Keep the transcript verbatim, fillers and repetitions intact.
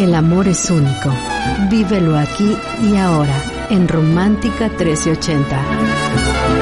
El amor es único. Vívelo aquí y ahora en Romántica trece ochenta.